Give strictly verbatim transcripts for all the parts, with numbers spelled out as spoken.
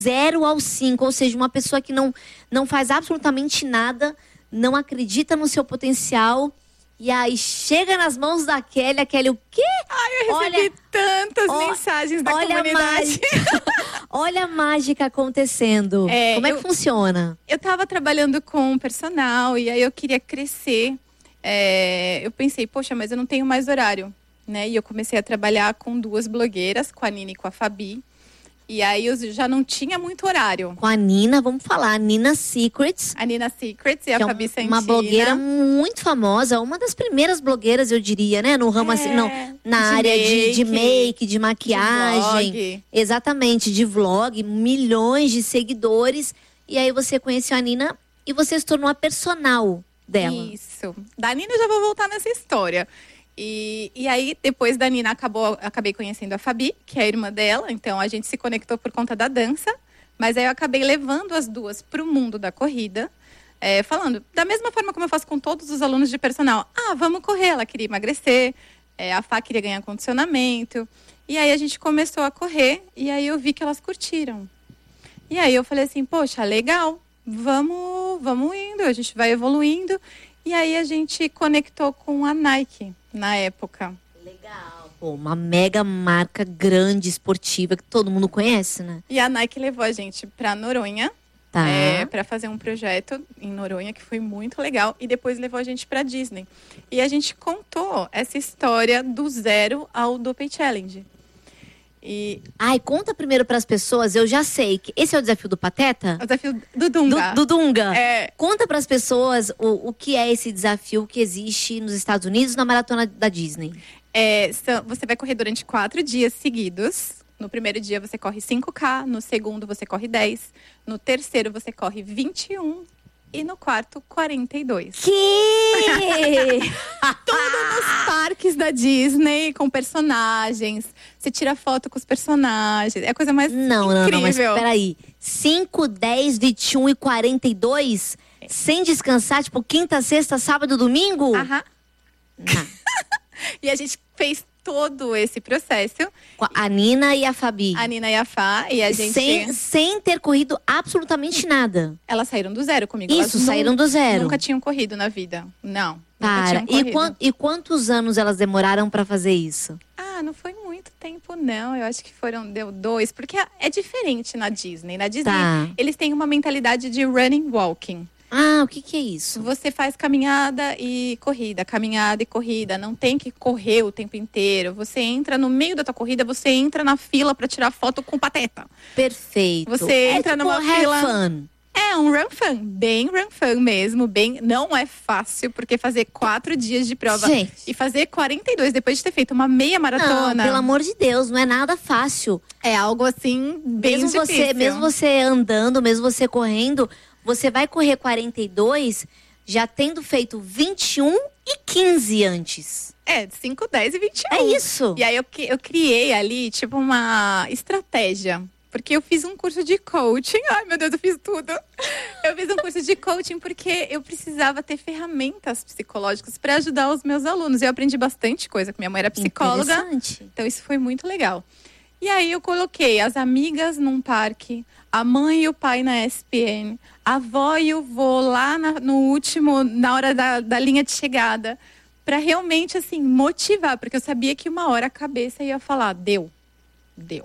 zero aos cinco, ou seja, uma pessoa que não, não faz absolutamente nada, não acredita no seu potencial, e aí chega nas mãos da Kelly, a Kelly, o quê? Ai, eu recebi olha, tantas ó, mensagens da olha comunidade. A olha a mágica acontecendo. É, Como é eu, que funciona? Eu tava trabalhando com personal, e aí eu queria crescer. É, eu pensei, poxa, mas eu não tenho mais horário, né? E eu comecei a trabalhar com duas blogueiras, com a Nina e com a Fabi. E aí eu já não tinha muito horário. Com a Nina, vamos falar, a Nina Secrets. A Nina Secrets e a Fabi Santina. Uma blogueira muito famosa, uma das primeiras blogueiras, eu diria, né? No ramo é, assim, não, na de área make, de, de make, de maquiagem. De vlog. Exatamente, de vlog, milhões de seguidores. E aí você conheceu a Nina e você se tornou a personal dela. Isso. Da Nina eu já vou voltar nessa história. E, e aí, depois da Nina, acabou, acabei conhecendo a Fabi, que é a irmã dela. Então, a gente se conectou por conta da dança. Mas aí, eu acabei levando as duas para o mundo da corrida. É, falando, da mesma forma como eu faço com todos os alunos de personal. Ah, vamos correr. Ela queria emagrecer. É, a Fá queria ganhar condicionamento. E aí, a gente começou a correr. E aí, eu vi que elas curtiram. E aí, eu falei assim, poxa, legal. Vamos, vamos indo. A gente vai evoluindo. E aí, a gente conectou com a Nike. Na época. Legal. Pô, uma mega marca grande, esportiva, que todo mundo conhece, né? E a Nike levou a gente pra Noronha. Tá. É, pra fazer um projeto em Noronha, que foi muito legal. E depois levou a gente pra Disney. E a gente contou essa história do zero ao Dopey Challenge. E... Ai, conta primeiro pras pessoas, eu já sei que esse é o desafio do Pateta? O desafio do Dunga. Do, do Dunga. É. Conta pras pessoas o, o que é esse desafio que existe nos Estados Unidos na maratona da Disney. É, você vai correr durante quatro dias seguidos. No primeiro dia você corre cinco K, no segundo você corre dez, no terceiro você corre vinte e um e no quarto quarenta e dois. Que? Tudo nos parques da Disney, com personagens. Você tira foto com os personagens. É a coisa mais não, incrível. Não, não, mas peraí. cinco, dez, vinte e um e quarenta e dois? É. Sem descansar, tipo, quinta, sexta, sábado, domingo? Aham. E a gente fez todo esse processo. Com a Nina e a Fabi. A Nina e a Fá. E a gente... Sem, sem ter corrido absolutamente nada. Elas saíram do zero comigo. Isso, elas saíram do zero. Nunca tinham corrido na vida. Não. Para. E, quant, e quantos anos elas demoraram pra fazer isso? Ah, não foi muito tempo, não. Eu acho que foram, deu dois. Porque é diferente na Disney. Na Disney, tá. Eles têm uma mentalidade de running walking. Ah, o que que é isso? Você faz caminhada e corrida, caminhada e corrida. Não tem que correr o tempo inteiro. Você entra no meio da tua corrida, você entra na fila pra tirar foto com o Pateta. Perfeito. Você é entra tipo numa fila... fun. É um run fun, bem run fun mesmo, bem, não é fácil, porque fazer quatro dias de prova Gente. E fazer quarenta e dois depois de ter feito uma meia maratona. Não, pelo amor de Deus, não é nada fácil. É algo assim, bem mesmo difícil. Você, mesmo você andando, mesmo você correndo, você vai correr quarenta e dois já tendo feito vinte e um e quinze antes. É, cinco, dez e vinte e um. É isso. E aí eu, eu criei ali, tipo, uma estratégia. Porque eu fiz um curso de coaching. Ai, meu Deus, eu fiz tudo. Eu fiz um curso de coaching porque eu precisava ter ferramentas psicológicas para ajudar os meus alunos. Eu aprendi bastante coisa, porque minha mãe era psicóloga. Interessante. Então, isso foi muito legal. E aí, eu coloquei as amigas num parque, a mãe e o pai na E S P N, a avó e o vô lá na, no último, na hora da, da linha de chegada. Para realmente, assim, motivar. Porque eu sabia que uma hora a cabeça ia falar, deu, deu.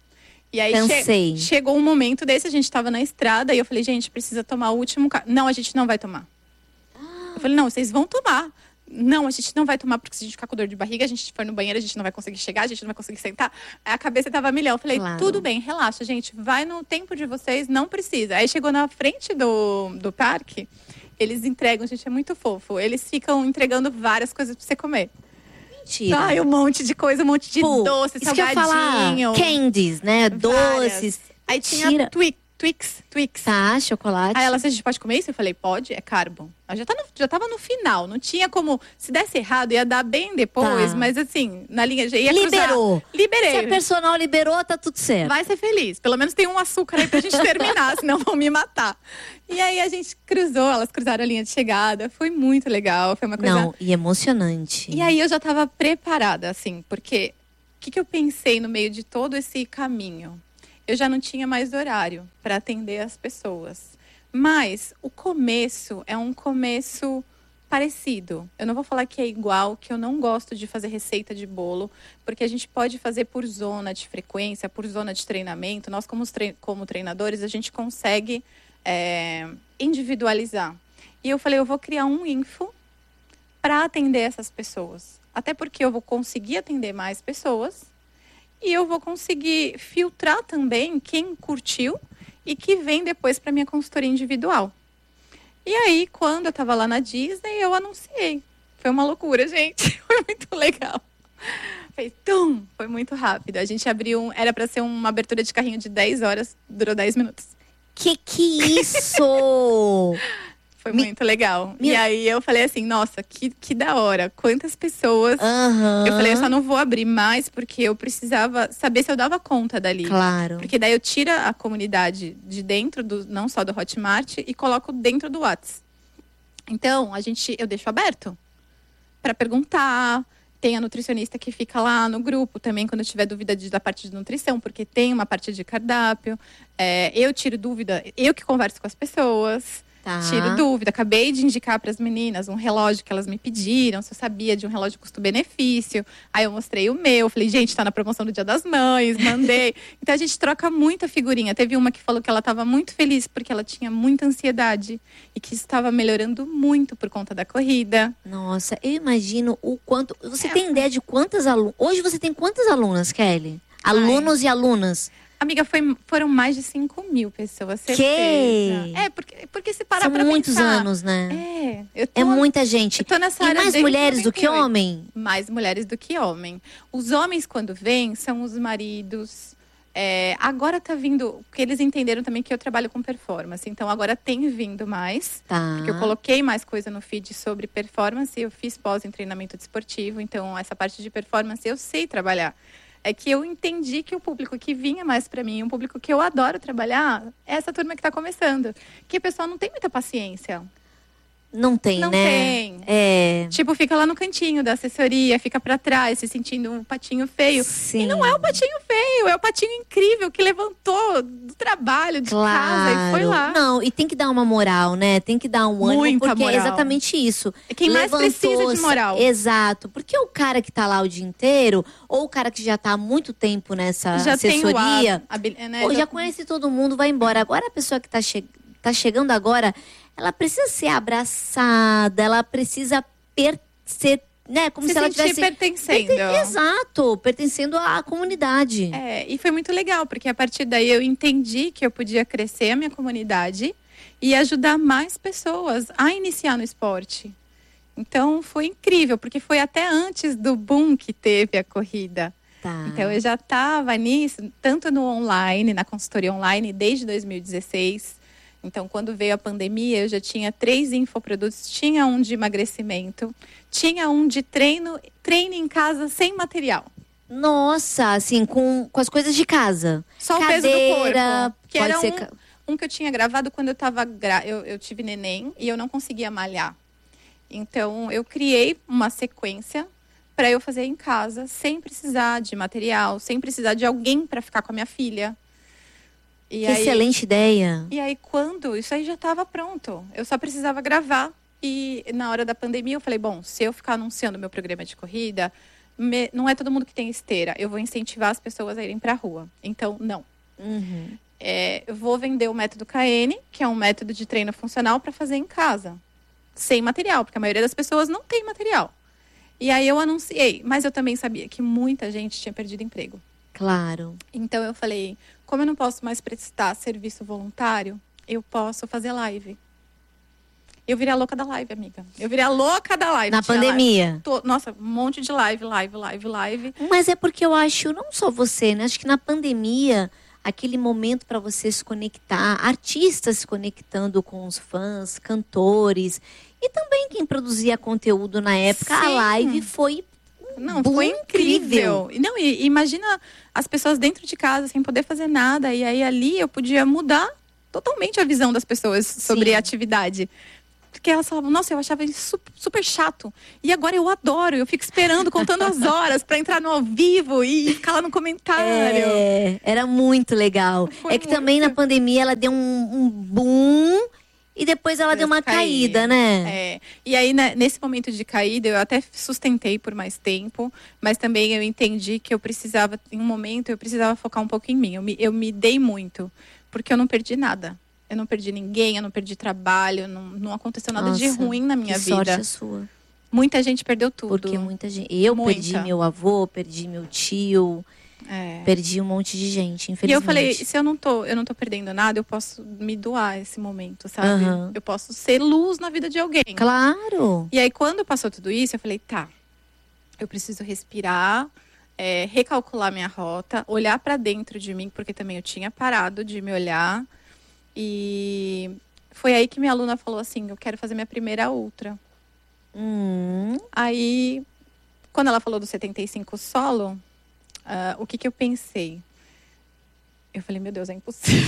E aí che chegou um momento desse, a gente tava na estrada e eu falei, gente, precisa tomar o último carro. Não, a gente não vai tomar. Ah. Eu falei, não, vocês vão tomar. Não, a gente não vai tomar, porque se a gente ficar com dor de barriga, a gente for no banheiro, a gente não vai conseguir chegar, a gente não vai conseguir sentar. Aí a cabeça tava a milhão. Eu falei, claro. Tudo bem, relaxa, gente, vai no tempo de vocês, não precisa. Aí chegou na frente do, do parque, eles entregam, gente, é muito fofo. Eles ficam entregando várias coisas pra você comer. Mentira. Ai, um monte de coisa, um monte de Pô, doce, salgadinho. Candies, né? Várias. Doces. Aí tinha Twix, Twix, Twix. Tá, chocolate. Aí ela disse, a gente pode comer isso? Eu falei, pode, é carbo. Eu já, tá no, já tava no final, não tinha como, se desse errado, ia dar bem depois, tá. Mas assim, na linha já ia Liberou. Cruzar. Liberei. Se a personal liberou, tá tudo certo. Vai ser feliz. Pelo menos tem um açúcar aí pra gente terminar, senão vão me matar. E aí a gente cruzou, elas cruzaram a linha de chegada. Foi muito legal, foi uma coisa... Não, e emocionante. E aí eu já tava preparada, assim, porque... O que, que eu pensei no meio de todo esse caminho? eu já não tinha mais horário para atender as pessoas. Mas o começo é um começo parecido. Eu não vou falar que é igual, que eu não gosto de fazer receita de bolo, porque a gente pode fazer por zona de frequência, por zona de treinamento. Nós, como, tre- como treinadores, a gente consegue é, individualizar. E eu falei, eu vou criar um info para atender essas pessoas. Até porque eu vou conseguir atender mais pessoas e eu vou conseguir filtrar também quem curtiu e que vem depois para minha consultoria individual. E aí, quando eu estava lá na Disney, eu anunciei. Foi uma loucura, gente. Foi muito legal. Fez tum! Foi muito rápido. A gente abriu, um, era para ser uma abertura de carrinho de dez horas, durou dez minutos. Que que isso? Foi Me... muito legal. Me... E aí eu falei assim, nossa, que, que da hora. Quantas pessoas. Uhum. Eu falei, eu só não vou abrir mais porque eu precisava saber se eu dava conta dali. Claro. Porque daí eu tiro a comunidade de dentro, do, não só do Hotmart, e coloco dentro do Whats. Então, a gente, eu deixo aberto para perguntar. Tem a nutricionista que fica lá no grupo também, quando eu tiver dúvida de, da parte de nutrição, porque tem uma parte de cardápio. É, eu tiro dúvida, eu que converso com as pessoas. Tá. Tiro dúvida. Acabei de indicar para as meninas um relógio que elas me pediram, se eu sabia de um relógio custo-benefício. Aí eu mostrei o meu, falei, gente, está na promoção do Dia das Mães, mandei. Então a gente troca muita figurinha. Teve uma que falou que ela estava muito feliz porque ela tinha muita ansiedade e que isso estava melhorando muito por conta da corrida. Nossa, eu imagino o quanto... Você é. tem ideia de quantas alunas... Hoje você tem quantas alunas, Kelly? Alunos Ai. e alunas? Amiga, foi, foram mais de cinco mil pessoas, certeza. Que? É, porque, porque se parar São pra muitos pensar, anos, né? É. Eu tô, é muita gente. Eu tô nessa e área mais desde mulheres do que noventa e oito. homem? Mais mulheres do que homem. Os homens, quando vêm, são os maridos. É, agora tá vindo, porque eles entenderam também que eu trabalho com performance. Então, agora tem vindo mais. Tá. Porque eu coloquei mais coisa no feed sobre performance. Eu fiz pós em treinamento desportivo. Então, essa parte de performance eu sei trabalhar. É que eu entendi que o público que vinha mais para mim, um público que eu adoro trabalhar, é essa turma que está começando. Que o pessoal não tem muita paciência. Não tem, não né? Não tem. É. Tipo, fica lá no cantinho da assessoria, fica pra trás, se sentindo um patinho feio. Sim. E não é o patinho feio, é o patinho incrível que levantou do trabalho, de claro. casa e foi lá. Não, e tem que dar uma moral, né? Tem que dar um ânimo, Muita porque moral. é exatamente isso. É quem mais precisa de moral. Exato. Porque o cara que tá lá o dia inteiro, ou o cara que já tá há muito tempo nessa já assessoria, tem o a, a, né? ou já... já conhece todo mundo, vai embora. Agora a pessoa que tá, che tá chegando agora, ela precisa ser abraçada, ela precisa per ser, né? Como se, se ela sentir tivesse pertencendo. Perten Exato, pertencendo à comunidade. É, e foi muito legal, porque a partir daí eu entendi que eu podia crescer a minha comunidade e ajudar mais pessoas a iniciar no esporte. Então foi incrível, porque foi até antes do boom que teve a corrida. Tá. Então eu já estava nisso, tanto no online, na consultoria online, desde dois mil e dezesseis. Então, quando veio a pandemia, eu já tinha três infoprodutos. Tinha um de emagrecimento, tinha um de treino, treino em casa sem material. Nossa, assim, com, com as coisas de casa. Só Cadeira, o peso do corpo. Que pode era ser... um, um que eu tinha gravado quando eu tava gra... eu, eu tive neném e eu não conseguia malhar. Então, eu criei uma sequência para eu fazer em casa, sem precisar de material, sem precisar de alguém para ficar com a minha filha. E que aí, excelente ideia. E aí, quando isso aí já estava pronto, eu só precisava gravar. E na hora da pandemia, eu falei, bom, se eu ficar anunciando meu programa de corrida, me, não é todo mundo que tem esteira. Eu vou incentivar as pessoas a irem para a rua. Então, não. Uhum. É, eu vou vender o método K N, que é um método de treino funcional para fazer em casa. Sem material, porque a maioria das pessoas não tem material. E aí eu anunciei, mas eu também sabia que muita gente tinha perdido emprego. Claro. Então eu falei, como eu não posso mais prestar serviço voluntário, eu posso fazer live. Eu virei a louca da live, amiga. Eu virei a louca da live. Na pandemia. Live. Nossa, um monte de live, live, live, live. Mas é porque eu acho, não só você, né? Acho que na pandemia, aquele momento para você se conectar, artistas se conectando com os fãs, cantores, e também quem produzia conteúdo na época, Sim. a live foi Não, foi incrível. incrível. Não, e, imagina as pessoas dentro de casa sem poder fazer nada. E aí ali eu podia mudar totalmente a visão das pessoas sobre Sim. a atividade. Porque elas falavam, nossa, eu achava isso super chato. E agora eu adoro, eu fico esperando, contando as horas pra entrar no ao vivo e ficar lá no comentário. É, era muito legal. Foi é que muito. também na pandemia ela deu um, um boom e depois ela deu uma Cair. caída, né? É. E aí, né, nesse momento de caída, eu até sustentei por mais tempo, mas também eu entendi que eu precisava, em um momento, eu precisava focar um pouco em mim. Eu me, eu me dei muito, porque eu não perdi nada. Eu não perdi ninguém, eu não perdi trabalho, não, não aconteceu nada Nossa, de ruim na minha que vida. sorte a sua. Muita gente perdeu tudo. Porque muita gente. Eu Muita. perdi meu avô, perdi meu tio, É. perdi um monte de gente, E infelizmente. eu falei, se eu não tô, eu não tô perdendo nada, eu posso me doar esse momento, sabe? Aham. Eu posso ser luz na vida de alguém. Claro. E aí, quando passou tudo isso, eu falei, tá, eu preciso respirar, é, recalcular minha rota, olhar pra dentro de mim, porque também eu tinha parado de me olhar. E foi aí que minha aluna falou assim, eu quero fazer minha primeira ultra. Hum, Aí, quando ela falou do setenta e cinco solo, ah, o que que eu pensei? Eu falei, meu Deus, é impossível.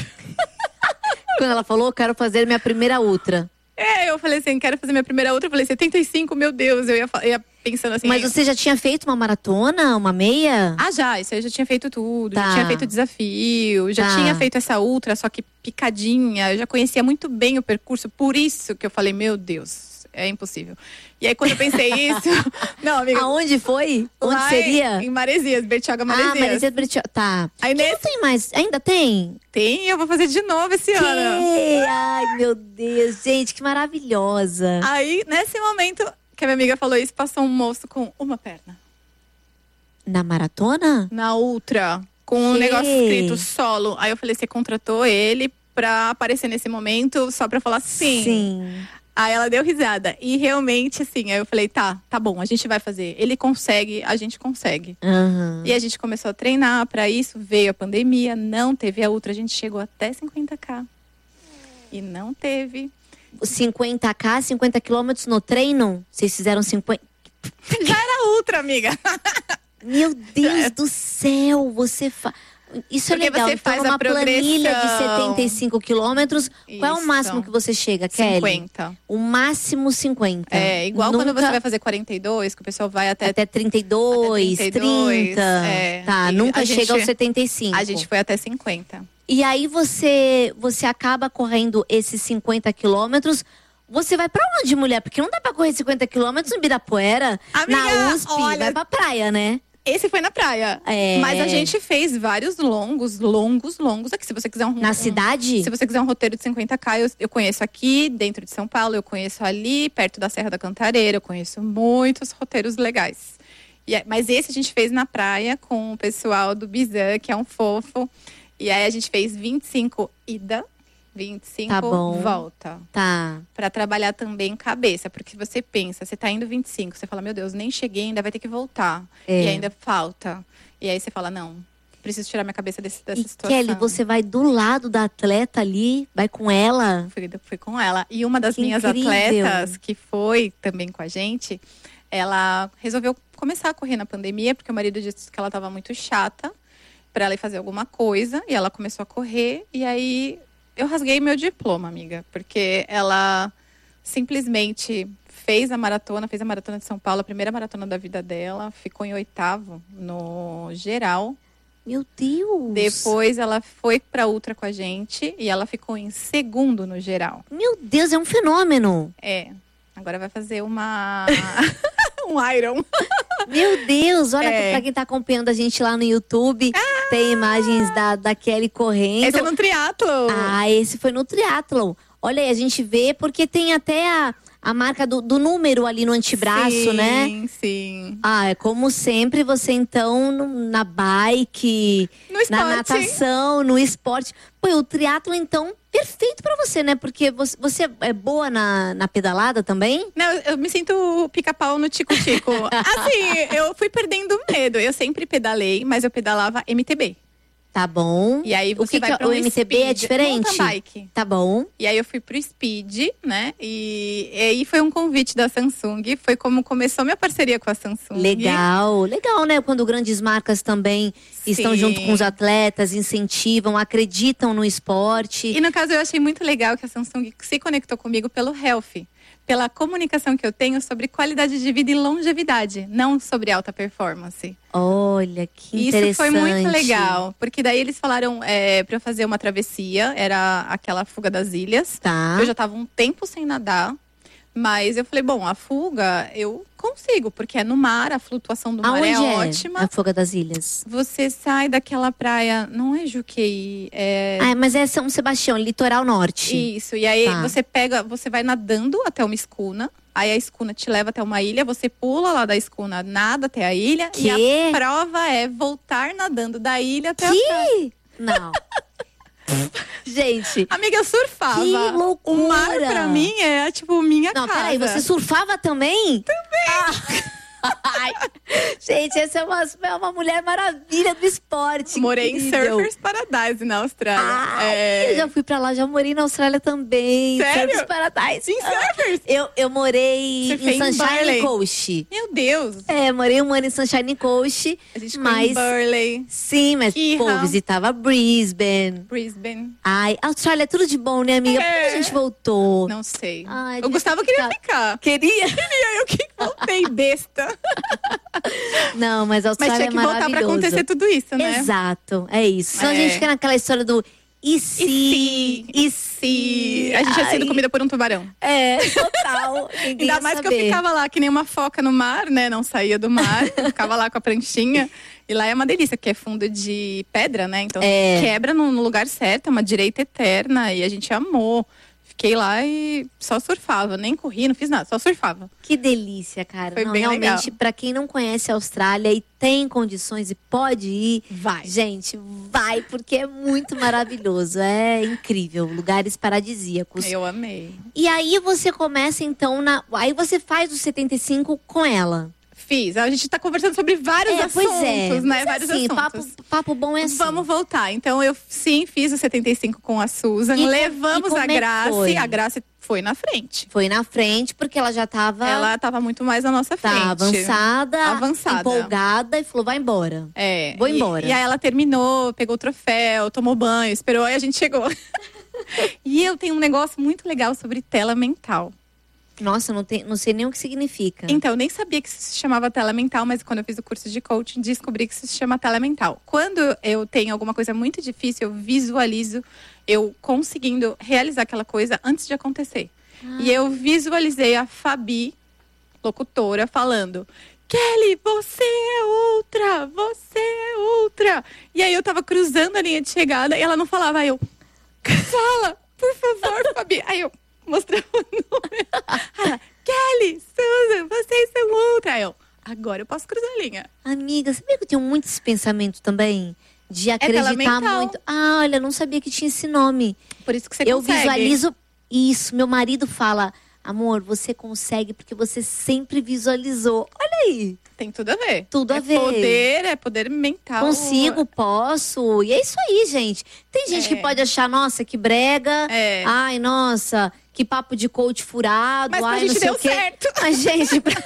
quando ela falou, quero fazer minha primeira ultra. É, eu falei assim, quero fazer minha primeira ultra. Eu falei, setenta e cinco, meu Deus. Eu ia, fa- ia pensando assim. Mas você já tinha feito uma maratona, uma meia? Ah, já, isso aí eu já tinha feito tudo. Tá. Já tinha feito desafio, já Tá. tinha feito essa ultra, só que picadinha. Eu já conhecia muito bem o percurso, por isso que eu falei, meu Deus, é impossível. E aí, quando eu pensei isso. Não, amiga. Aonde foi? Onde lá seria? Em Maresias, Bertioga Maresias. Ah, Maresias Bertioga. Tá. Aí Que nesse- não tem mais? Ainda tem? Tem, eu vou fazer de novo esse Que? ano. Ai, meu Deus, gente, que maravilhosa. Aí, nesse momento que a minha amiga falou isso, passou um moço com uma perna. Na maratona? Na ultra, com um Que? negócio escrito solo. Aí eu falei, você contratou ele pra aparecer nesse momento, só pra falar sim. Sim. Aí ela deu risada. E realmente, assim, aí eu falei, tá, tá bom, a gente vai fazer. Ele consegue, a gente consegue. Aham. E a gente começou a treinar pra isso, veio a pandemia, não teve a ultra, a gente chegou até cinquenta ká. E não teve. cinquenta ká, cinquenta quilômetros no treino? Vocês fizeram cinquenta. Já era ultra, amiga. Meu Deus do céu, você fa... Isso Porque é legal. você Então, faz a numa planilha de progressão. setenta e cinco quilômetros, qual é o Isso. máximo que você chega, Kelly? cinquenta. O máximo cinquenta. É, igual Nunca... quando você vai fazer quarenta e dois, que o pessoal vai até. Até trinta e dois, Até trinta e dois, trinta. é. Tá, E nunca a chega gente- aos setenta e cinco. A gente foi até cinquenta. E aí você, você acaba correndo esses cinquenta quilômetros. Você vai pra onde, mulher? Porque não dá pra correr cinquenta quilômetros em Ibirapuera. Amiga, na U S P, olha- vai pra praia, né? Esse foi na praia. É. Mas a gente fez vários longos, longos, longos. Aqui, se você quiser um. Na um- cidade? Se você quiser um roteiro de cinquenta ká, eu, eu conheço aqui, dentro de São Paulo, eu conheço ali, perto da Serra da Cantareira, eu conheço muitos roteiros legais. E é- mas esse a gente fez na praia com o pessoal do Bizan, que é um fofo. E aí a gente fez vinte e cinco ida, vinte e cinco Tá bom. volta. Tá. Pra trabalhar também cabeça, porque você pensa, você tá indo vinte e cinco, você fala, meu Deus, nem cheguei, ainda vai ter que voltar. É. E ainda falta. E aí você fala, não, preciso tirar minha cabeça desse, dessa E situação. Kelly, você vai do lado da atleta ali, vai com ela. Fui, fui com ela. E uma das Que minhas incrível. atletas, que foi também com a gente, ela resolveu começar a correr na pandemia, porque o marido disse que ela estava muito chata para ela ir fazer alguma coisa. E ela começou a correr. E aí eu rasguei meu diploma, amiga. Porque ela simplesmente fez a maratona, fez a maratona de São Paulo, a primeira maratona da vida dela. Ficou em oitavo no geral. Meu Deus. Depois ela foi pra ultra com a gente e ela ficou em segundo no geral. Meu Deus, é um fenômeno. É. Agora vai fazer uma um Iron. Meu Deus, olha É. pra quem tá acompanhando a gente lá no YouTube, tem imagens da, da Kelly correndo. Esse é no triatlo. Ah, esse foi no triatlon. Olha aí, a gente vê porque tem até a, a marca do, do número ali no antebraço, sim, né? Sim, sim. Ah, é como sempre, você então no- na bike, No esporte. na natação, no esporte. Pô, o triatlo então perfeito pra você, né? Porque você, você é boa na, na pedalada também? Não, eu eu me sinto pica-pau no tico-tico. Assim, eu fui perdendo medo. Eu sempre pedalei, mas eu pedalava M T B. Tá bom. E aí o você que vai que é- pra o um M T B é speed, diferente? mountain bike. Tá bom. E aí eu fui pro Speed, né? E, e aí foi um convite da Samsung. Foi como começou minha parceria com a Samsung. Legal, legal, né? Quando grandes marcas também estão Sim. junto com os atletas, incentivam, acreditam no esporte. E no caso eu achei muito legal que a Samsung se conectou comigo pelo Health. pela comunicação que eu tenho sobre qualidade de vida e longevidade, não sobre alta performance. Olha, que interessante. Isso foi muito legal, porque daí eles falaram é, para eu fazer uma travessia, era aquela fuga das ilhas. Tá. Eu já tava um tempo sem nadar, mas eu falei, bom, a fuga eu consigo, porque é no mar, a flutuação do mar Aonde é, é ótima. a Fuga das Ilhas? Você sai daquela praia, não é Juqueí, é... Ah, mas é São Sebastião, litoral norte. Isso, e aí Tá. você pega, você vai nadando até uma escuna, aí a escuna te leva até uma ilha, você pula lá da escuna, nada até a ilha, Que? e a prova é voltar nadando da ilha até a praia. Que? Não. Gente, Amiga, eu surfava. que loucura! O mar pra mim é tipo minha não, casa. peraí, você surfava também? Também! Ai, gente, essa é uma, é uma mulher maravilha do esporte. Morei em incrível. Surfers Paradise na Austrália. Ai, é... eu já fui pra lá, já morei na Austrália também. Sério? Surfers Paradise. Em Surfers? Eu, eu morei Você em fez em Sunshine Burley? Coast. Meu Deus. É, morei um ano em Sunshine Coast. A gente foi mas em Burley, sim, mas Keehan. pô, visitava Brisbane. Brisbane. Ai, Austrália é tudo de bom, né, amiga? Por que É. a gente voltou? Não sei. Ai, o devia Gustavo ficar- queria ficar. Queria? Queria, eu que voltei, besta. Não, mas a Mas Austrália tinha é que voltar pra maravilhoso. acontecer tudo isso, né? Exato, é isso. Senão a É. gente fica naquela história do e se, E se? e se. A gente tinha sido Ai, comida por um tubarão. É, total. Ninguém Ainda ia mais que eu saber. ficava lá que nem uma foca no mar, né? Não saía do mar. Eu ficava lá com a pranchinha. E lá é uma delícia, porque é fundo de pedra, né? Então É. quebra no, no lugar certo, é uma direita eterna. E a gente amou. Fiquei lá e só surfava. Nem corri, não fiz nada, só surfava. Que delícia, cara. Foi Não, bem realmente, legal. pra quem não conhece a Austrália e tem condições e pode ir, Vai. gente, vai, porque é muito maravilhoso. É incrível. Lugares paradisíacos. Eu amei. E aí você começa, então, na. Aí você faz o setenta e cinco com ela. Fiz. A gente tá conversando sobre vários É, assuntos, pois é. né? Mas Vários assim, assuntos. papo, papo bom é assim. Vamos voltar. Então, eu sim fiz o setenta e cinco com a Susan. E com- Levamos e como a é que Grace. foi? A Grace foi na frente. Foi na frente, porque ela já tava, Ela tava muito mais na nossa frente. tá avançada, Avançada. empolgada e falou: vai embora. É. Vou e- embora. E, aí ela terminou, pegou o troféu, tomou banho, esperou e a gente chegou. E eu tenho um negócio muito legal sobre tela mental. Nossa, não, tem, não sei nem o que significa. Então, eu nem sabia que isso se chamava tela mental, mas quando eu fiz o curso de coaching, descobri que isso se chama tela mental. Quando eu tenho alguma coisa muito difícil, eu visualizo eu conseguindo realizar aquela coisa antes de acontecer. Ah. E eu visualizei a Fabi, locutora, falando: Kelly, você é outra, você é outra. E aí eu tava cruzando a linha de chegada e ela não falava. Aí eu, fala, por favor, Fabi. Aí eu mostrava o número. Ela, Kelly, Susan, vocês são outra. Aí eu, agora eu posso cruzar a linha. Amiga, sabia que eu tenho muito esse pensamento também? De tela acreditar mental. muito. Ah, olha, não sabia que tinha esse nome. Por isso que você eu consegue. visualizo isso. Meu marido fala: amor, você consegue porque você sempre visualizou. Olha aí. Tem tudo a ver. Tudo é a ver. Poder, é poder mental. Consigo, posso. E é isso aí, gente. Tem gente É. que pode achar, nossa, que brega. É. Ai, nossa, que papo de coach furado. Mas pra ai, gente não sei deu o quê. certo. Mas, gente, pra...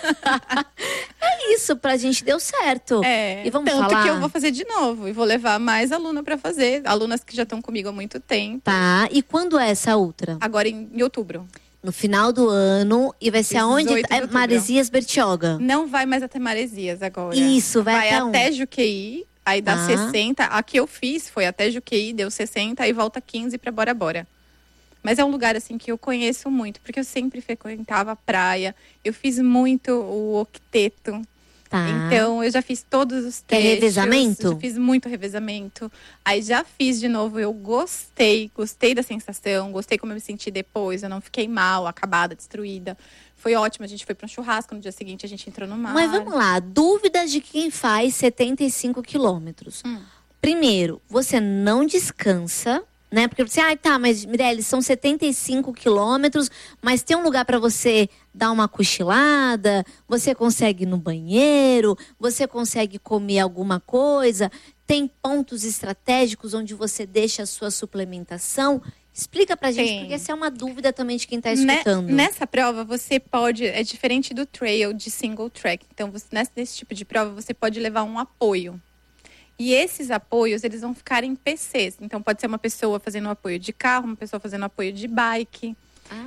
é isso, pra gente deu certo. É, E vamos tanto falar. que eu vou fazer de novo e vou levar mais aluna pra fazer, alunas que já estão comigo há muito tempo. Tá, e quando é essa outra? Agora em, em outubro. No final do ano. E vai ser aonde? dezoito de É outubro. Maresias Bertioga. Não vai mais até Maresias agora. Isso, vai, Vai até, até onde? Juqueí, aí dá Tá. sessenta. A que eu fiz foi até Juqueí, deu sessenta, aí volta quinze pra Bora Bora. Mas é um lugar assim que eu conheço muito, porque eu sempre frequentava a praia. Eu fiz muito o octeto. Tá. Então, eu já fiz todos os Que é trechos. revezamento? Já fiz muito revezamento. Aí já fiz de novo, eu gostei. Gostei da sensação, gostei como eu me senti depois. Eu não fiquei mal, acabada, destruída. Foi ótimo, a gente foi para um churrasco. No dia seguinte, a gente entrou no mar. Mas vamos lá, dúvidas de quem faz setenta e cinco quilômetros. Hum. Primeiro, você não descansa, né? Porque você, ai, tá, mas Mirelle, são setenta e cinco quilômetros, mas tem um lugar para você dar uma cochilada, você consegue ir no banheiro, você consegue comer alguma coisa, tem pontos estratégicos onde você deixa a sua suplementação. Explica pra gente, Tem. porque essa é uma dúvida também de quem tá Ne- escutando. Nessa prova, você pode. É diferente do trail de single track. Então, você, nesse, nesse tipo de prova, você pode levar um apoio. E esses apoios, eles vão ficar em P Cs. Então, pode ser uma pessoa fazendo apoio de carro, uma pessoa fazendo apoio de bike. Ah,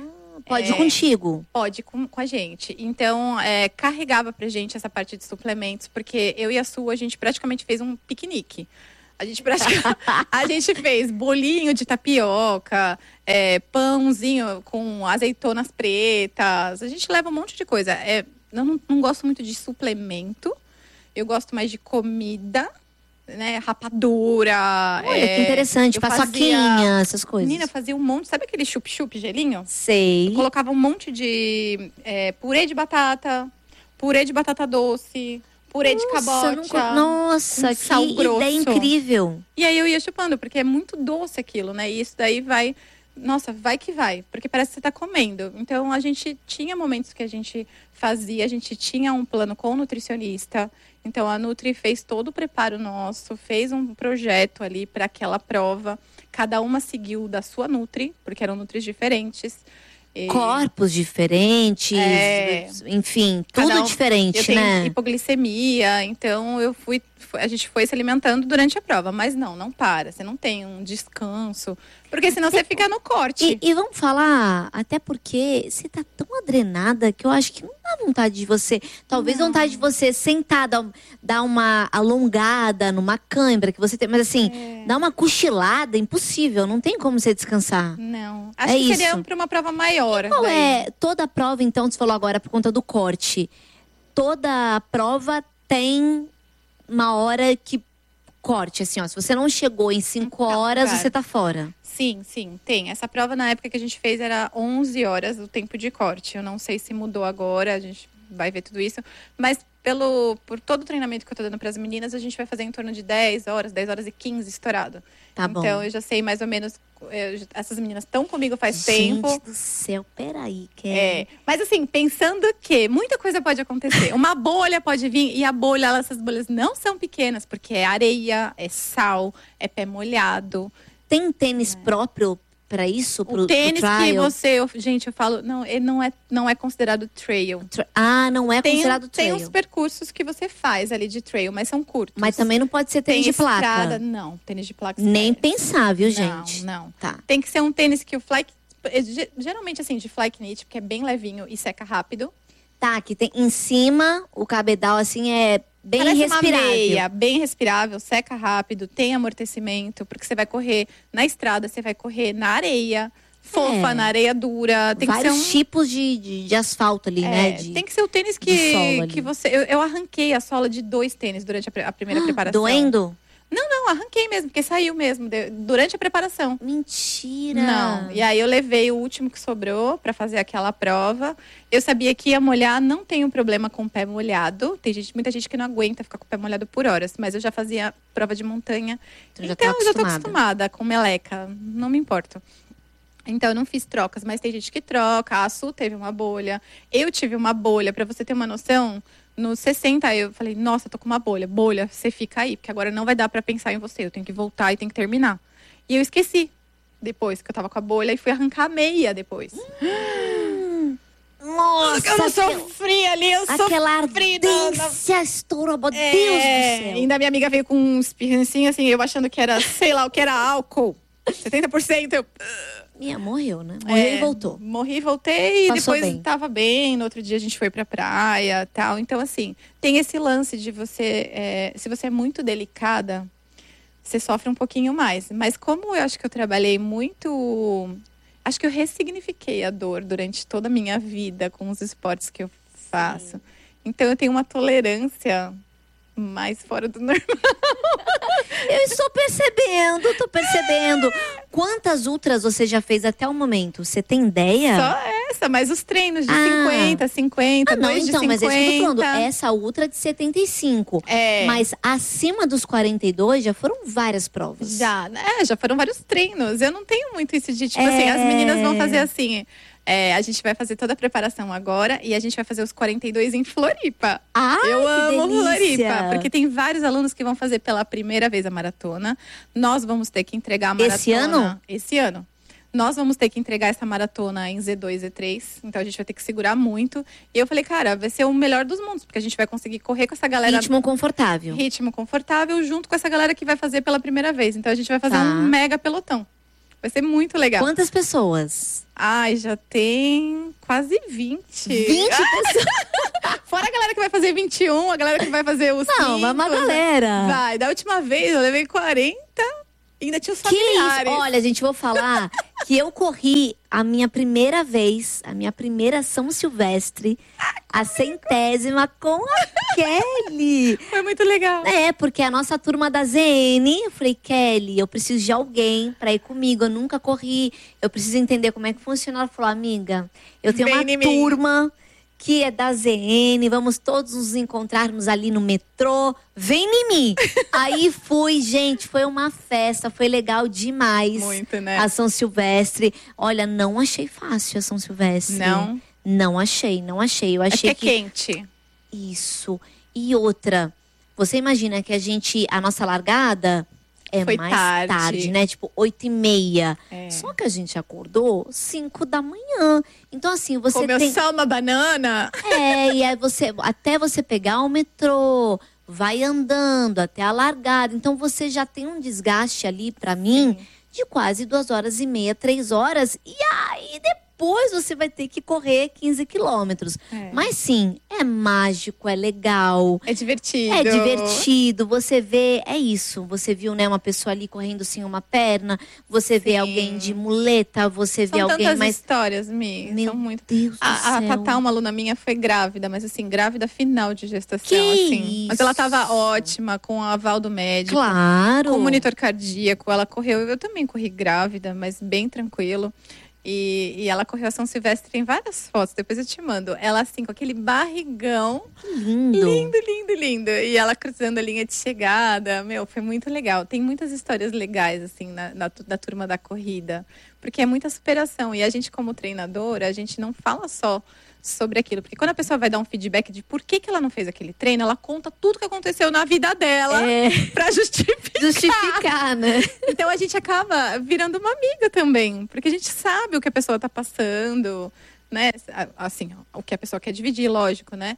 pode ir É, contigo. Pode com, com a gente. Então, é, carregava pra gente essa parte de suplementos, porque eu e a Su, a gente praticamente fez um piquenique. A gente, pratica... a gente fez bolinho de tapioca, é, pãozinho com azeitonas pretas. A gente leva um monte de coisa. É, eu não, não gosto muito de suplemento. Eu gosto mais de comida, né? Rapadura. Olha, é, que interessante. eu Paçoquinha, fazia- essas coisas. Menina, fazia um monte. Sabe aquele chup-chup gelinho? Sei. Colocava um monte de é, purê de batata, purê de batata doce, purê de Nossa, cabote. nunca... Nossa, com que sal grosso. ideia incrível. E aí eu ia chupando, porque é muito doce aquilo, né? E isso daí vai. Nossa, vai que vai. Porque parece que você tá comendo. Então a gente tinha momentos que a gente fazia, a gente tinha um plano com o nutricionista. Então a Nutri fez todo o preparo nosso, fez um projeto ali para aquela prova. Cada uma seguiu da sua Nutri, porque eram Nutris diferentes. E Corpos diferentes, É. enfim, Cada tudo um- diferente, eu tenho né? hipoglicemia, então eu fui, foi- a gente foi se alimentando durante a prova. Mas não, não para. Você não tem um descanso. Porque senão você fica no corte. E, e vamos falar, até porque você tá tão adrenada que eu acho que não dá vontade de você. Talvez Não. vontade de você sentar, dar, dar uma alongada numa câimbra que você tem. Mas assim, É. dar uma cochilada, impossível. Não tem como você descansar. Não. Acho É que seria isso. para uma prova maior. Qual daí. é toda a prova, então, você falou agora por conta do corte? Toda prova tem uma hora que corte, assim, ó. Se você não chegou em cinco Então, horas, cara. você tá fora. Sim, sim, tem. Essa prova na época que a gente fez era onze horas o tempo de corte. Eu não sei se mudou agora, a gente vai ver tudo isso. Mas pelo, por todo o treinamento que eu tô dando para as meninas, a gente vai fazer em torno de dez horas, dez horas e quinze estourado. Tá bom. Então eu já sei mais ou menos. eu já- essas meninas estão comigo faz Gente tempo. do céu, peraí, que É, mas assim, pensando que muita coisa pode acontecer. Uma bolha pode vir, e a bolha, elas- essas bolhas não são pequenas, porque é areia, é sal, é pé molhado. Tem tênis próprio pra isso? Pro, O tênis pro que trial? você. eu- gente, eu falo, não, ele não é, não é considerado trail. Tra- Ah, não é Tem, considerado tem trail. uns percursos que você faz ali de trail, mas são curtos. Mas também não pode ser tem tênis de placa. estrada. Não, tênis de placa. Nem esquece. pensar, viu, Não, gente? não. Tá. Tem que ser um tênis que o fly. ge- Geralmente, assim, de fly knit, porque é bem levinho e seca rápido. Tá, que tem em cima, o cabedal, assim, é bem Parece respirável. uma meia, bem respirável, seca rápido, tem amortecimento, porque você vai correr na estrada, você vai correr na areia, fofa, É. na areia dura. Tem Vários que ser um. tipos de, de, de asfalto ali, É, né? De... Tem que ser o tênis de solo que, ali. que você. Eu, eu arranquei a sola de dois tênis durante a, pre- a primeira preparação. Doendo? Não, não, arranquei mesmo, porque saiu mesmo, de- durante a preparação. Mentira! Não. E aí eu levei o último que sobrou pra fazer aquela prova. Eu sabia que ia molhar, não tenho problema com o pé molhado. Tem gente, muita gente que não aguenta ficar com o pé molhado por horas, mas eu já fazia prova de montanha. Então já então tá eu já tô acostumada. acostumada com meleca, não me importo. Então eu não fiz trocas, mas tem gente que troca. A Su teve uma bolha, eu tive uma bolha. Pra você ter uma noção, nos sessenta eu falei, nossa, tô com uma bolha. Bolha, você fica aí, porque agora não vai dar pra pensar em você. Eu tenho que voltar e tenho que terminar. E eu esqueci depois que eu tava com a bolha e fui arrancar a meia depois. Nossa, eu não aquela- sofri ali, eu aquela sofri. na- na- ardência estoura, meu É, Deus do céu. Ainda minha amiga veio com um espirrancinho, assim, eu achando que era, sei lá, o que era álcool. setenta por cento. Eu, Minha, morreu, né? Morreu É, e voltou. Morri, voltei e Passou depois bem. tava bem. No outro dia a gente foi pra praia tal. Então, assim, tem esse lance de você. é, se você é muito delicada, você sofre um pouquinho mais. Mas como eu acho que eu trabalhei muito. Acho que eu ressignifiquei a dor durante toda a minha vida com os esportes que eu faço. Então eu tenho uma tolerância mais fora do normal. Eu estou percebendo, estou percebendo. Quantas ultras você já fez até o momento? Você tem ideia? Só essa, mas os treinos de Ah. cinquenta, cinquenta, Ah, não, dois então, de mas cinquenta. é isso que eu tô falando. Essa ultra de setenta e cinco. É. Mas acima dos quarenta e dois já foram várias provas. Já, é, já foram vários treinos. Eu não tenho muito isso de, tipo É. assim, as meninas vão fazer assim. é, a gente vai fazer toda a preparação agora e a gente vai fazer os quarenta e dois em Floripa. Ai, Eu que amo delícia. Floripa, porque tem vários alunos que vão fazer pela primeira vez a maratona. Nós vamos ter que entregar a maratona. Esse ano? Esse ano. Nós vamos ter que entregar essa maratona em Z dois, Z três. Então a gente vai ter que segurar muito. E eu falei, cara, vai ser o melhor dos mundos, porque a gente vai conseguir correr com essa galera. Ritmo confortável. Ritmo confortável, junto com essa galera que vai fazer pela primeira vez. Então a gente vai fazer Tá. um mega pelotão. Vai ser muito legal. Quantas pessoas? Ai, já tem quase vinte. vinte pessoas? Fora a galera que vai fazer vinte e um, a galera que vai fazer os cinco. Não, mas uma galera. Vai, da última vez eu levei quarenta e ainda tinha os Que familiares. isso? Olha, gente, vou falar que eu corri a minha primeira vez, a minha primeira São Silvestre, a centésima com a Kelly. Foi muito legal. É, porque a nossa turma da Z N, eu falei, Kelly, eu preciso de alguém pra ir comigo, eu nunca corri, eu preciso entender como é que funciona. Ela falou, amiga, eu tenho Vem uma em mim. turma que é da Z N, vamos todos nos encontrarmos ali no metrô, vem em mim. Aí fui, gente, foi uma festa, foi legal demais. Muito, né? A São Silvestre, olha, não achei fácil a São Silvestre. Não? Não achei, não achei. Eu É achei que é quente. Isso. E outra, você imagina que a gente, a nossa largada é Foi mais tarde. tarde, né? Tipo, oito e meia. É. Só que a gente acordou cinco da manhã. Então, assim, você Comeu tem… só uma banana. É, e aí você, até você pegar o metrô, vai andando até a largada. Então, você já tem um desgaste ali, pra mim, de quase duas horas e meia, três horas. E aí, depois você vai ter que correr quinze quilômetros. É. Mas sim, é mágico, é legal. É divertido. É divertido, você vê, é isso. Você viu, né, uma pessoa ali correndo sem uma perna, você vê Sim. alguém de muleta, você vê São alguém tantas mais… histórias, Mi. Meu São muito. Deus do A, a céu. Tatá, uma aluna minha, foi grávida, mas assim, grávida final de gestação, Que assim. Mas ela tava isso? ótima, com o aval do médico. Claro. Com o monitor cardíaco, ela correu. Eu também corri grávida, mas bem tranquilo. E, e ela correu a São Silvestre, tem várias fotos, depois eu te mando. Ela assim, com aquele barrigão. Que lindo. Lindo, lindo, lindo. E ela cruzando a linha de chegada. Meu, foi muito legal. Tem muitas histórias legais, assim, na, na, da turma da corrida. Porque é muita superação. E a gente, como treinadora, a gente não fala só sobre aquilo. Porque quando a pessoa vai dar um feedback de por que, que ela não fez aquele treino, ela conta tudo que aconteceu na vida dela É. pra justificar. Justificar, né? Então a gente acaba virando uma amiga também. Porque a gente sabe o que a pessoa tá passando, né? Assim, o que a pessoa quer dividir, lógico, né?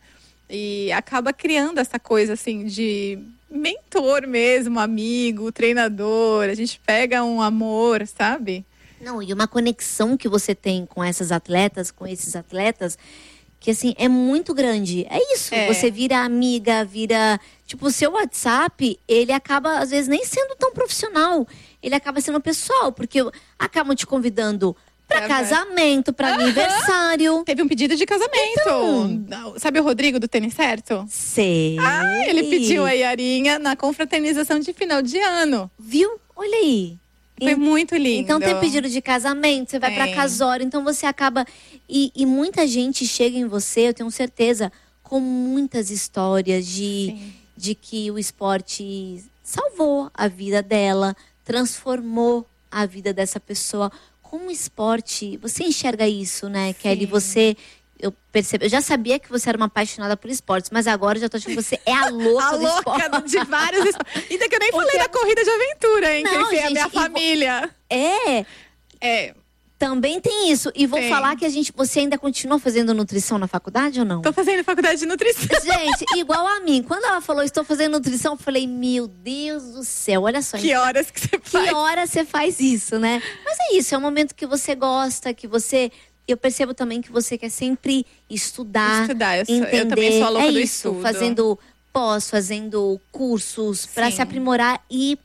E acaba criando essa coisa, assim, de mentor mesmo, amigo, treinador. A gente pega um amor, sabe? Não, e uma conexão que você tem com essas atletas, com esses atletas, que assim, é muito grande. É isso, É. você vira amiga, vira… Tipo, o seu WhatsApp, ele acaba, às vezes, nem sendo tão profissional. Ele acaba sendo pessoal, porque acabam te convidando pra É, casamento, pra aniversário. Teve um pedido de casamento. Então. Sabe o Rodrigo do Tênis Certo? Sei. Ah, ele pediu a Yarinha na confraternização de final de ano. Viu? Olha aí. Foi muito lindo. Então tem pedido de casamento, você vai pra Tem. casório, então você acaba… E, e muita gente chega em você, eu tenho certeza, com muitas histórias de, Sim. de que o esporte salvou a vida dela, transformou a vida dessa pessoa. Com o esporte, você enxerga isso, né, Kelly? Sim. Você… Eu percebi, eu já sabia que você era uma apaixonada por esportes, mas agora eu já tô achando que você é a louca A do louca esporte. de vários esportes. Ainda que eu nem falei Porque- da corrida de aventura, hein? Não, que é a gente, minha e vo- família. É, É, também tem isso. E vou Tem. falar que a gente, você ainda continua fazendo nutrição na faculdade ou não? tô fazendo faculdade de nutrição. Gente, igual a mim. Quando ela falou estou fazendo nutrição, eu falei, meu Deus do céu, olha só. Que horas que você faz? Que hora você faz isso, né? Mas é isso, é um momento que você gosta, que você… Eu percebo também que você quer sempre estudar, Estudar, eu, sou- entender. eu também sou a louca é do isso, estudo. fazendo pós, fazendo cursos para Sim. se aprimorar e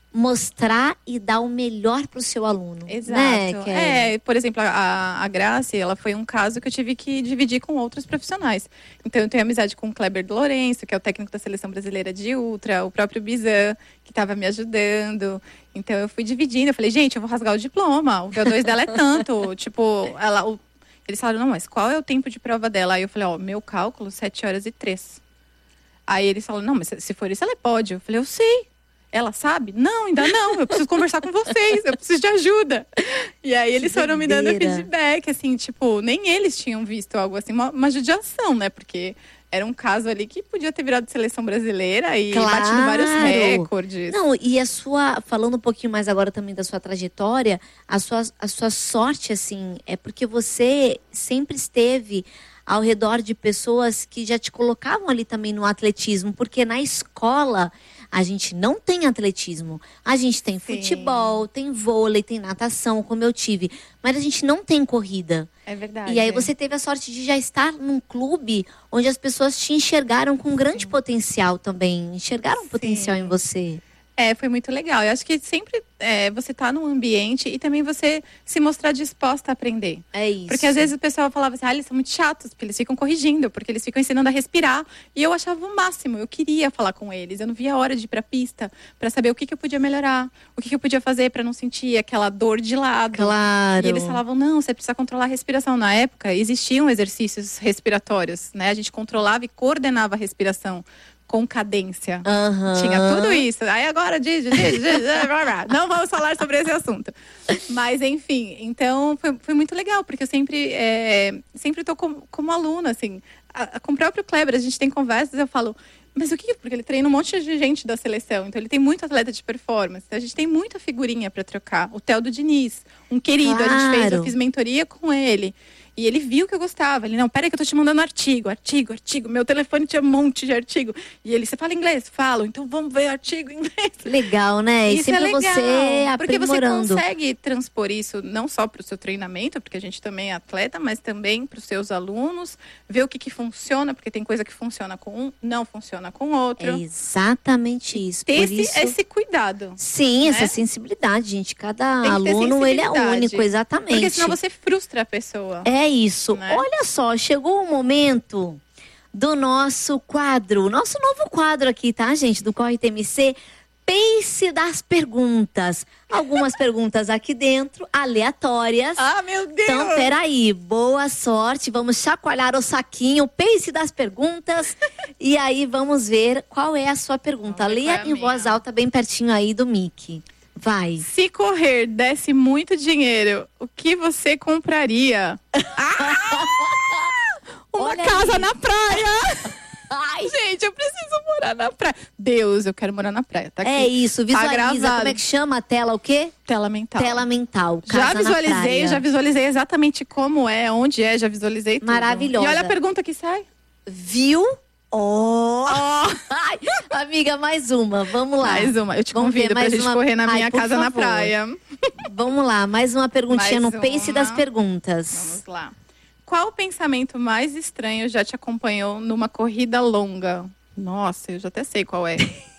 mostrar e dar o melhor pro seu aluno. Exato. Né, Kelly? É, por exemplo, a, a Grace, ela foi um caso que eu tive que dividir com outros profissionais. Então, eu tenho amizade com o Kleber Lourenço, que é o técnico da Seleção Brasileira de Ultra, o próprio Bizan, que estava me ajudando. Então, eu fui dividindo. Eu falei, gente, eu vou rasgar o diploma. O V O dois dela é tanto. tipo, ela… O, eles falaram, não, mas qual é o tempo de prova dela? Aí eu falei, ó, meu cálculo, sete horas e três. Aí eles falaram, não, mas se- se for isso, ela pode. Eu falei, eu sei. Ela sabe? Não, ainda não. Eu preciso conversar com vocês. Eu preciso de ajuda. E aí eles Que foram me dando doideira. feedback, assim, tipo, nem eles tinham visto algo assim, uma, uma judiação, né? Porque era um caso ali que podia ter virado seleção brasileira e Claro. batido vários recordes. Não, e a sua, falando um pouquinho mais agora também da sua trajetória, a sua, a sua sorte, assim, é porque você sempre esteve ao redor de pessoas que já te colocavam ali também no atletismo, porque na escola a gente não tem atletismo. A gente tem Sim. futebol, tem vôlei, tem natação, como eu tive. Mas a gente não tem corrida. É verdade. E aí você teve a sorte de já estar num clube onde as pessoas te enxergaram com grande Sim. potencial também. Enxergaram Sim. potencial em você. É, foi muito legal. Eu acho que sempre é, você tá num ambiente e também você se mostrar disposta a aprender. É isso. Porque às vezes o pessoal falava assim, ah, eles são muito chatos, porque eles ficam corrigindo, porque eles ficam ensinando a respirar. E eu achava o máximo, eu queria falar com eles. Eu não via a hora de ir pra pista pra saber o que, que eu podia melhorar, o que, que eu podia fazer pra não sentir aquela dor de lado. Claro. E eles falavam, não, você precisa controlar a respiração. Na época, existiam exercícios respiratórios, né? A gente controlava e coordenava a respiração com cadência. Uhum. Tinha tudo isso. Aí agora, diz, diz, diz, diz, não vamos falar sobre esse assunto. Mas, enfim, então foi, foi muito legal, porque eu sempre, é, sempre tô como, como aluna, assim. A, a, com o próprio Kleber, a gente tem conversas, eu falo, mas o que? Porque ele treina um monte de gente da seleção, então ele tem muito atleta de performance. A gente tem muita figurinha para trocar. O Theo do Diniz, um querido, Claro. a gente fez, eu fiz mentoria com ele. E ele viu que eu gostava. Ele, não, peraí que eu tô te mandando artigo, artigo, artigo. Meu telefone tinha um monte de artigo. E ele, você fala inglês? Falo. Então vamos ver artigo em inglês. Legal, né? E Isso é sempre legal, você porque você aprimorando. consegue transpor isso não só para o seu treinamento, porque a gente também é atleta, mas também para os seus alunos, ver o que, que funciona, porque tem coisa que funciona com um, não funciona com outro. É exatamente isso. Ter Por esse, isso... esse cuidado. Sim, né? essa sensibilidade, gente. Cada Tem que ter aluno, ele é sensibilidade. único, exatamente. Porque senão você frustra a pessoa. É isso. Né? Olha só, chegou o momento do nosso quadro, nosso novo quadro aqui, tá, gente? Do Corre T M C, Pace das Perguntas. Algumas perguntas aqui dentro, aleatórias. Ah, meu Deus! Então, peraí, boa sorte. Vamos chacoalhar o saquinho, Pace das Perguntas. E aí, vamos ver qual é a sua pergunta. Vamos ver Leia qual é a em voz minha. alta, bem pertinho aí do mic. Vai. Se correr desse muito dinheiro, o que você compraria? Ah! Uma Olha casa aí. na praia! Ai, Gente, eu preciso morar na praia. Deus, eu quero morar na praia. Tá aqui. é isso, visualiza. gravado. Como é que chama a tela? O quê? Tela mental. Tela mental. Já Casa na visualizei, praia. já visualizei exatamente como é, onde é, já visualizei tudo. Maravilhosa. E olha a pergunta que sai. Viu? Oh. Oh, Ai, amiga, mais uma. Vamos lá. mais uma. Eu te Vamos ver convido pra mais gente uma- correr na Ai, minha por casa na favor. praia. Vamos lá, mais uma perguntinha Mais no Pace uma. das Perguntas. Vamos lá. Qual o pensamento mais estranho já te acompanhou numa corrida longa? Nossa, eu já até sei qual é.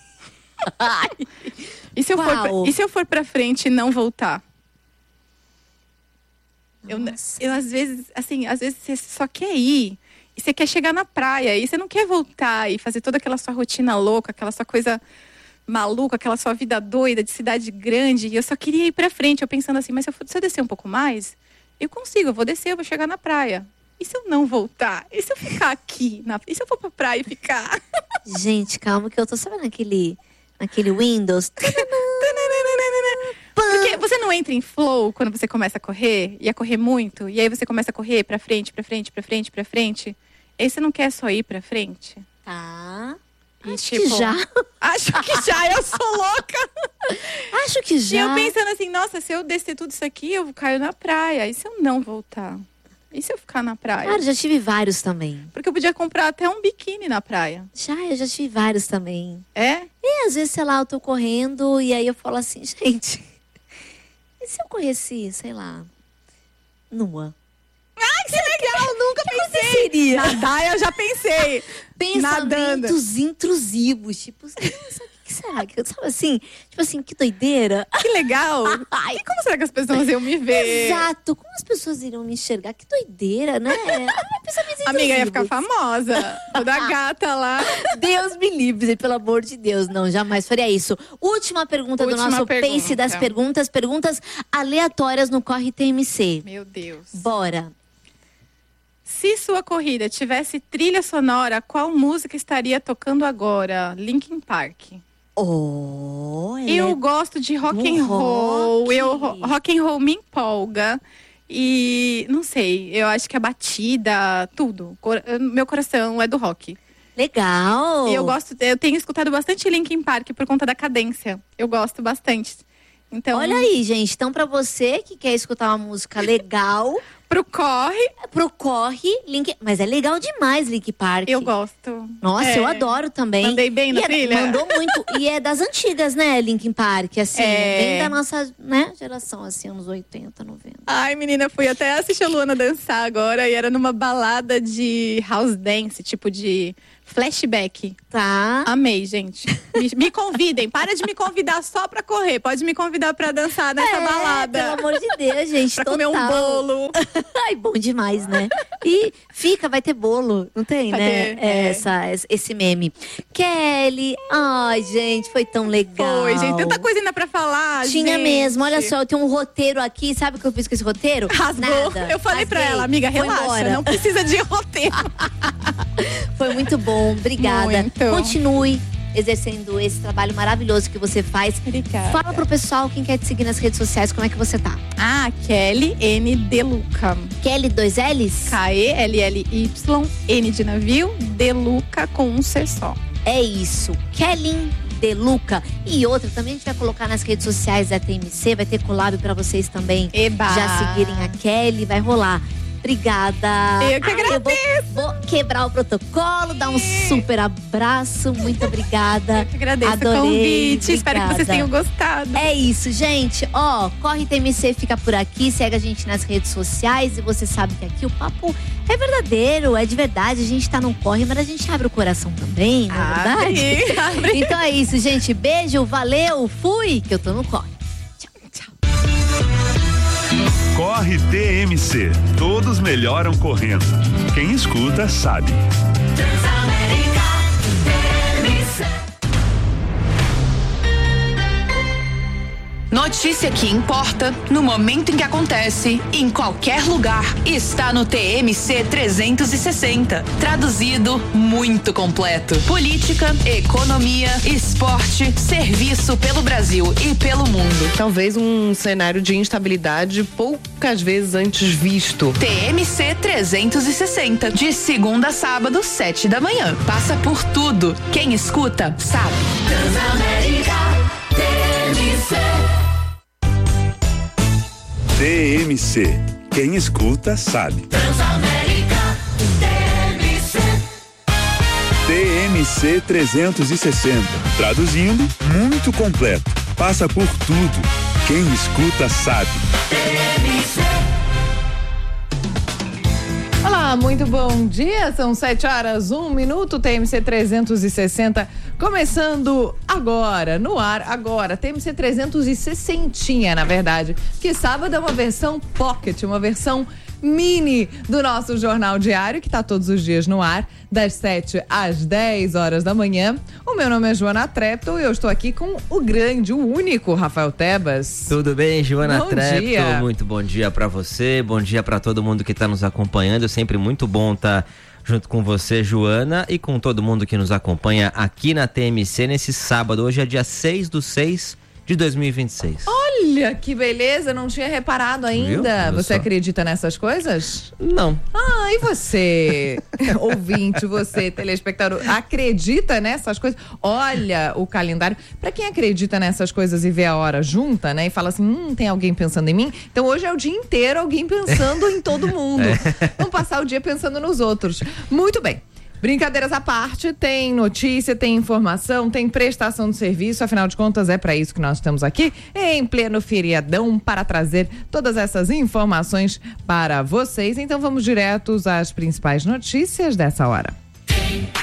Ai, E se eu, for pra, Qual? e se eu for pra frente e não voltar? Eu, Nossa. eu, às vezes, assim, às vezes você só quer ir. E você quer chegar na praia. E você não quer voltar e fazer toda aquela sua rotina louca, aquela sua coisa maluca, aquela sua vida doida de cidade grande. E eu só queria ir pra frente. Eu pensando assim, mas se eu, for, se eu descer um pouco mais, eu consigo, eu vou descer, eu vou chegar na praia. E se eu não voltar? E se eu ficar aqui? Na, e se eu for pra praia e ficar? gente, calma que eu tô sabendo naquele, naquele Windows. Porque você não entra em flow quando você começa a correr, e a correr muito, e aí você começa a correr pra frente, pra frente, pra frente, pra frente. E aí você não quer só ir pra frente? Tá. E, Acho tipo, que já. Acho que já, eu sou louca. Acho que E já. eu pensando assim, nossa, se eu descer tudo isso aqui, eu caio na praia. E se eu não voltar? E se eu ficar na praia? Claro, já tive vários também. Porque eu podia comprar até um biquíni na praia. Já, eu já tive vários também. É? E às vezes, sei lá, eu tô correndo e aí eu falo assim, gente, e se eu corresse, sei lá, nua? Ai, que legal, nunca pensei. Seria Nadar eu já pensei. Nadando. pensamentos intrusivos, tipo, nossa, o que será? Que- Sabe assim? Tipo assim, que doideira. Que legal. Ai, E como será que as pessoas iam me ver? exato, como as pessoas iriam me enxergar? Que doideira, né? Ai, pensamentos Amiga, ia ficar intrusivos. famosa. Toda gata lá. Deus me livre, pelo amor de Deus. Não, jamais faria isso. Última pergunta do Última nosso pergunta. Pace das Perguntas. Perguntas aleatórias no Corre T M C. Meu Deus. Bora. Se sua corrida tivesse trilha sonora, qual música estaria tocando agora? Linkin Park. Oh, ela Eu é- gosto de rock do and roll. rock. Eu, ro- rock and roll me empolga. E não sei, eu acho que a batida, tudo. Cor- Meu coração é do rock. legal. E eu gosto, eu tenho escutado bastante Linkin Park por conta da cadência. Eu gosto bastante. Então, Olha aí, gente. Então, pra você que quer escutar uma música legal, Pro corre. Pro corre, Link... mas é legal demais, Link Park. Eu gosto. Nossa, é. eu adoro também. Mandei bem na e trilha? É, mandou muito. E é das antigas, né, Linkin Park, assim, é. bem da nossa, né, geração, assim, anos oitenta, noventa. Ai, menina, fui até assistir a Luana dançar agora e era numa balada de house dance, tipo de flashback. Tá. Amei, gente. Me, me convidem. Para de me convidar só pra correr. Pode me convidar pra dançar nessa é, balada. Pelo amor de Deus, gente. Pra total. comer um bolo. Ai, bom demais, né? E fica, vai ter bolo. Não tem, vai né? Ter, é. Essa, esse meme. Kelly. Ai, gente, foi tão legal. Foi, gente. Tanta coisa ainda pra falar, Tinha gente. mesmo. Olha só, eu tenho um roteiro aqui. Sabe o que eu fiz com esse roteiro? Rasgou. Nada. Eu falei Rasguei. pra ela, amiga, relaxa. Embora. Não precisa de roteiro. Foi muito bom. Obrigada. Muito. Continue exercendo esse trabalho maravilhoso que você faz. Obrigada. Fala pro pessoal, quem quer te seguir nas redes sociais, como é que você tá? Ah, Kelly N. Deluca. Kelly, dois L's? K E L L Y, N de navio, Deluca com um C só. É isso. Kelly Deluca. E outra, também a gente vai colocar nas redes sociais da T M C, vai ter collab pra vocês também. Eba. Já seguirem a Kelly, vai rolar. Obrigada. Eu que agradeço. Eu vou, vou quebrar o protocolo, dar um super abraço. Muito obrigada. Eu que agradeço Adorei, o convite. obrigada. Espero que vocês tenham gostado. É isso, gente. Ó, Corre T M C fica por aqui. Segue a gente nas redes sociais. E você sabe que aqui o papo é verdadeiro, é de verdade. A gente tá no corre, mas a gente abre o coração também, não é verdade? Abre, abre. Então é isso, gente. Beijo, valeu, fui, que eu tô no corre. Corre T M C. Todos melhoram correndo. Quem escuta sabe. Notícia que importa, no momento em que acontece, em qualquer lugar, está no T M C trezentos e sessenta. Traduzido, muito completo. Política, economia, esporte, serviço pelo Brasil e pelo mundo. Talvez um cenário de instabilidade poucas vezes antes visto. T M C trezentos e sessenta, de segunda a sábado, sete da manhã. Passa por tudo. Quem escuta, sabe. Transamérica, T M C. T M C. Quem escuta sabe. Transamérica, T M C. T M C trezentos e sessenta. Traduzindo, muito completo. Passa por tudo. Quem escuta sabe. T M C. Olá, muito bom dia. São sete horas, um minuto. T M C trezentos e sessenta. Começando agora, no ar, agora. T M C trezentos e sessenta, na verdade. Que sábado é uma versão pocket, uma versão mini do nosso Jornal Diário, que está todos os dias no ar, das sete às dez horas da manhã. O meu nome é Joana Trepto e eu estou aqui com o grande, o único Rafael Tebas. Tudo bem, Joana Bom Trepto? dia. Muito bom dia para você, bom dia para todo mundo que está nos acompanhando. É sempre muito bom estar junto com você, Joana, e com todo mundo que nos acompanha aqui na T M C nesse sábado. Hoje é dia seis do seis de dois mil e vinte e seis. Olha que beleza, não tinha reparado ainda. Viu? Você só. acredita nessas coisas? Não. Ah, e você, ouvinte, você, telespectador, acredita nessas coisas? Olha o calendário. Pra quem acredita nessas coisas e vê a hora junta, né? E fala assim, hum, tem alguém pensando em mim? Então hoje é o dia inteiro alguém pensando em todo mundo. É. Vamos passar o dia pensando nos outros. Muito bem. Brincadeiras à parte, tem notícia, tem informação, tem prestação de serviço, afinal de contas é para isso que nós estamos aqui, em pleno feriadão, para trazer todas essas informações para vocês. Então vamos diretos às principais notícias dessa hora.